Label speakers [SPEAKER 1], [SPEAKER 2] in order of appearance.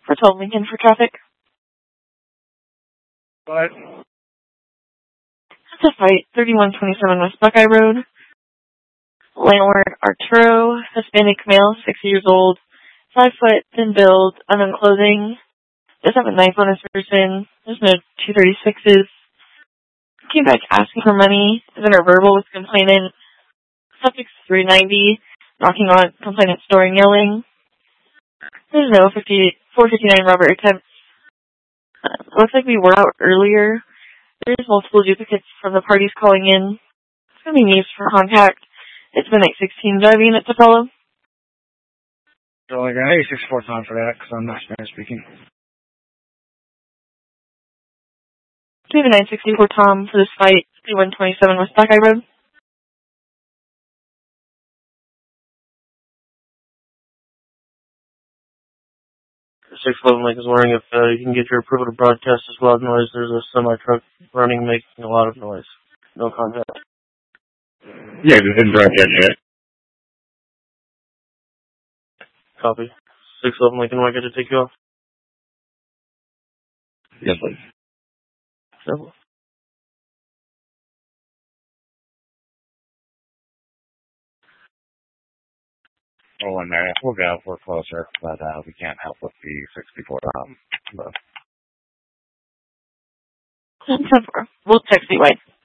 [SPEAKER 1] for 12 Lincoln for traffic.
[SPEAKER 2] What?
[SPEAKER 1] It's a fight, 3127 West Buckeye Road. Landlord Arturo, Hispanic male, 60 years old, 5 foot, thin build, unknown clothing. Does have a knife on his person. There's no 236s. Came back asking for money. Is in a verbal with complainant. Subject's 390. Knocking on complainant's door and yelling. There's no 459 robbery attempts. Looks like we were out earlier. There's multiple duplicates from the parties calling in. It's going to be needs for contact. It's midnight 16 driving at Tupelo.
[SPEAKER 2] So I got 864 time for that because I'm not Spanish speaking.
[SPEAKER 1] We have a 964 Tom for this fight, 3127 West Buckeye Road.
[SPEAKER 3] 611 Lake is wondering if you can get your approval to broadcast as loud noise. There's a semi-truck running, making a lot of noise. No contact.
[SPEAKER 4] Yeah, it didn't broadcast yet.
[SPEAKER 3] Copy. 611 Lincoln, do I get to take you off?
[SPEAKER 4] Yes, please.
[SPEAKER 3] Simple.
[SPEAKER 4] Oh, and we'll go. We're closer, but we can't help with the 64.
[SPEAKER 1] We'll text you, right?